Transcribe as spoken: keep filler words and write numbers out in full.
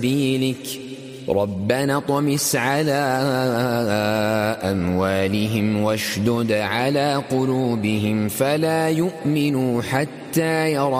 سبيلك ربنا طمس على أموالهم واشدد على قلوبهم فلا يؤمنوا حتى يروا